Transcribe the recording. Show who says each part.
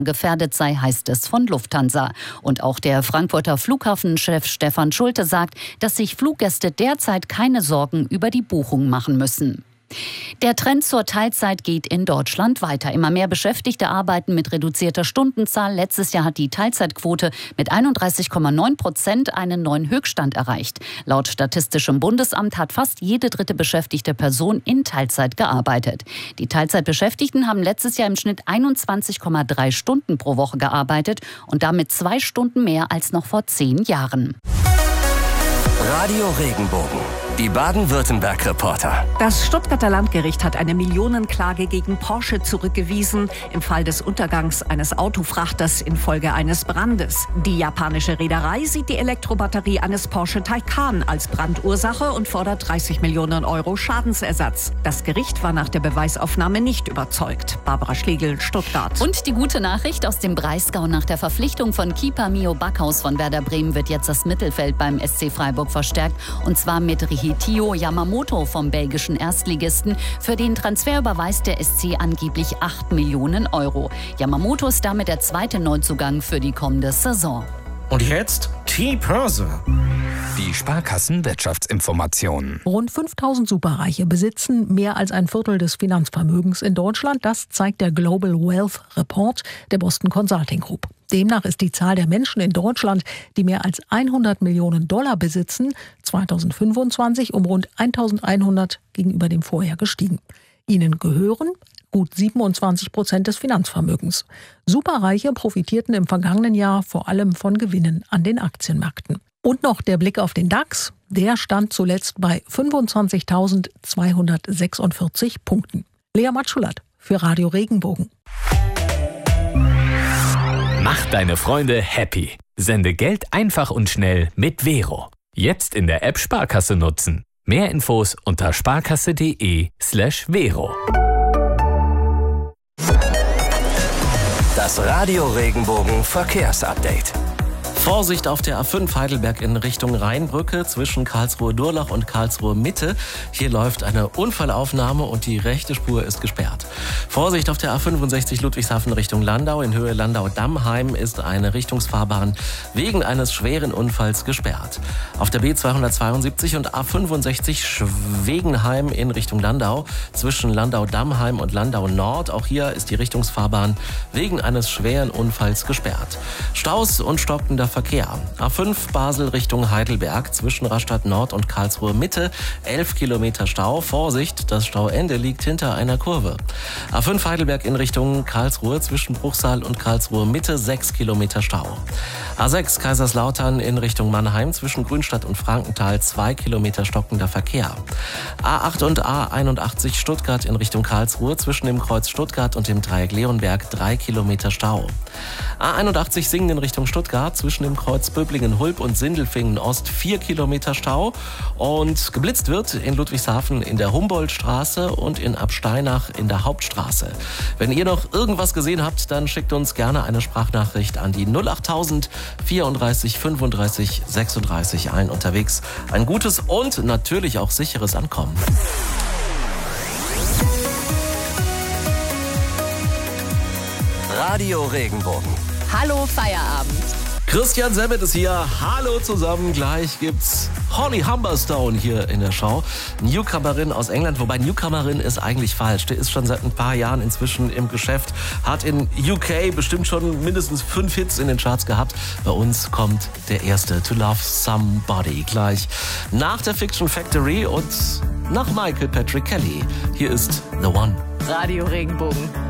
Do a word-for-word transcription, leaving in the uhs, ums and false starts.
Speaker 1: gefährdet sei, heißt es von Lufthansa. Und auch der Frankfurter Flughafenchef Stefan Schulte sagt, dass sich Fluggäste derzeit keine Sorgen über die Buchung machen müssen. Der Trend zur Teilzeit geht in Deutschland weiter. Immer mehr Beschäftigte arbeiten mit reduzierter Stundenzahl. Letztes Jahr hat die Teilzeitquote mit einunddreißig Komma neun Prozent einen neuen Höchststand erreicht. Laut Statistischem Bundesamt hat fast jede dritte beschäftigte Person in Teilzeit gearbeitet. Die Teilzeitbeschäftigten haben letztes Jahr im Schnitt einundzwanzig Komma drei Stunden pro Woche gearbeitet und damit zwei Stunden mehr als noch vor zehn Jahren.
Speaker 2: Radio Regenbogen, die Baden-Württemberg-Reporter.
Speaker 3: Das Stuttgarter Landgericht hat eine Millionenklage gegen Porsche zurückgewiesen im Fall des Untergangs eines Autofrachters infolge eines Brandes. Die japanische Reederei sieht die Elektrobatterie eines Porsche Taycan als Brandursache und fordert dreißig Millionen Euro Schadensersatz. Das Gericht war nach der Beweisaufnahme nicht überzeugt. Barbara Schlegel, Stuttgart.
Speaker 1: Und die gute Nachricht aus dem Breisgau: Nach der Verpflichtung von Keeper Mio Backhaus von Werder Bremen wird jetzt das Mittelfeld beim S C Freiburg verstärkt. Und zwar mit Hihitio Yamamoto vom belgischen Erstligisten. Für den Transfer überweist der S C angeblich acht Millionen Euro. Yamamoto ist damit der zweite Neuzugang für die kommende Saison.
Speaker 4: Und jetzt T-Börse.
Speaker 5: Die Sparkassen-Wirtschaftsinformationen.
Speaker 6: Rund fünftausend Superreiche besitzen mehr als ein Viertel des Finanzvermögens in Deutschland. Das zeigt der Global Wealth Report der Boston Consulting Group. Demnach ist die Zahl der Menschen in Deutschland, die mehr als hundert Millionen Dollar besitzen, zweitausendfünfundzwanzig um rund eintausendeinhundert gegenüber dem Vorjahr gestiegen. Ihnen gehören gut siebenundzwanzig Prozent des Finanzvermögens. Superreiche profitierten im vergangenen Jahr vor allem von Gewinnen an den Aktienmärkten. Und noch der Blick auf den DAX. Der stand zuletzt bei fünfundzwanzigtausendzweihundertsechsundvierzig Punkten. Lea Matschulat für Radio Regenbogen.
Speaker 7: Mach deine Freunde happy. Sende Geld einfach und schnell mit Vero. Jetzt in der App Sparkasse nutzen. Mehr Infos unter sparkasse.de slash Vero.
Speaker 2: Das Radio Regenbogen Verkehrsupdate.
Speaker 4: Vorsicht auf der A fünf Heidelberg in Richtung Rheinbrücke zwischen Karlsruhe-Durlach und Karlsruhe-Mitte. Hier läuft eine Unfallaufnahme und die rechte Spur ist gesperrt. Vorsicht auf der A fünfundsechzig Ludwigshafen Richtung Landau. In Höhe Landau-Dammheim ist eine Richtungsfahrbahn wegen eines schweren Unfalls gesperrt. Auf der B zweihundertzweiundsiebzig und A fünfundsechzig Schwegenheim in Richtung Landau zwischen Landau-Dammheim und Landau-Nord. Auch hier ist die Richtungsfahrbahn wegen eines schweren Unfalls gesperrt. Staus und stockender Verkehr. A fünf Basel Richtung Heidelberg zwischen Rastatt Nord und Karlsruhe Mitte. elf Kilometer Stau. Vorsicht, das Stauende liegt hinter einer Kurve. A fünf Heidelberg in Richtung Karlsruhe zwischen Bruchsal und Karlsruhe Mitte. sechs Kilometer Stau. A sechs Kaiserslautern in Richtung Mannheim zwischen Grünstadt und Frankenthal. zwei Kilometer stockender Verkehr. A acht und A einundachtzig Stuttgart in Richtung Karlsruhe zwischen dem Kreuz Stuttgart und dem Dreieck Leonberg. drei Kilometer Stau. A einundachtzig Singen in Richtung Stuttgart zwischen dem Kreuz Böblingen-Hulb und Sindelfingen-Ost. vier Kilometer Stau. Und geblitzt wird in Ludwigshafen in der Humboldtstraße und in Absteinach in der Hauptstraße. Wenn ihr noch irgendwas gesehen habt, dann schickt uns gerne eine Sprachnachricht an die null achttausend vierunddreißig fünfunddreißig sechsunddreißig ein. Unterwegs ein gutes und natürlich auch sicheres Ankommen.
Speaker 2: Radio Regenbogen.
Speaker 1: Hallo Feierabend.
Speaker 4: Christian Semmet ist hier. Hallo zusammen. Gleich gibt's Holly Humberstone hier in der Show. Newcomerin aus England. Wobei Newcomerin ist eigentlich falsch. Die ist schon seit ein paar Jahren inzwischen im Geschäft. Hat in U K bestimmt schon mindestens fünf Hits in den Charts gehabt. Bei uns kommt der erste, To Love Somebody. Gleich nach der Fiction Factory und nach Michael Patrick Kelly. Hier ist The One.
Speaker 1: Radio Regenbogen.